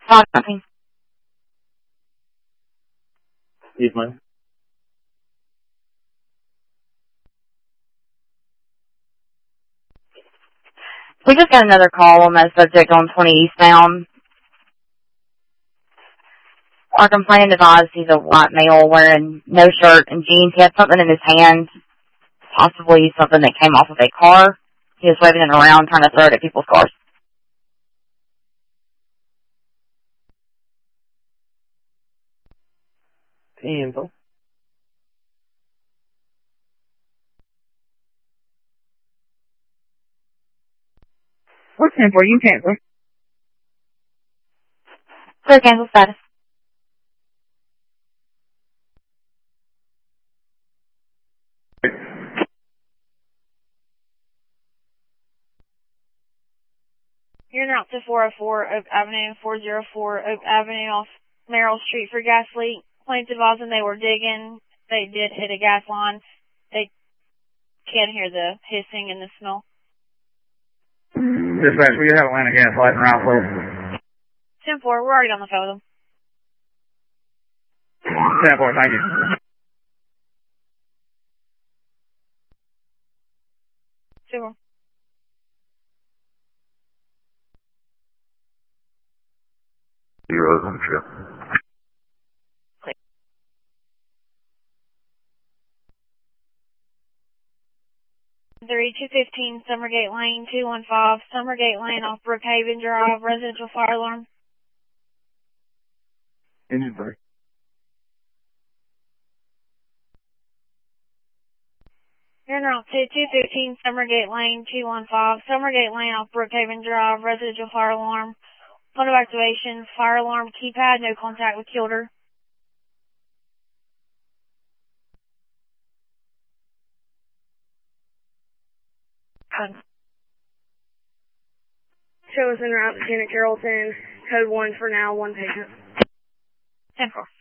Talking. Yes, ma'am. We just got another call on that subject on 20 eastbound. Our complainant advised he's a white male wearing no shirt and jeans. He had something in his hand, possibly something that came off of a car. He was waving it around, trying to throw it at people's cars. Info. What's 10 for? You cancel. Clear cancel status. You're en route to 404 Oak Avenue, 404 Oak Avenue off Merrill Street for gas leak. Plaintiff advising they were digging. They did hit a gas line. They can't hear the hissing and the smell. Dispatch, we have Atlanta gas light and route, please. 10-4, we're already on the phone with them. 10-4, thank you. Super. Zeros on the trip. 215 Summergate Lane, 215 Summergate Lane off Brookhaven Drive, residential fire alarm. Engine 3. You're en route to 215 Summergate Lane, 215 Summergate Lane off Brookhaven Drive, residential fire alarm. Phone evacuation, fire alarm keypad, no contact with Kilder. Show us en route to Lieutenant Carrollton, code 1 for now, 1 patient. 10-4.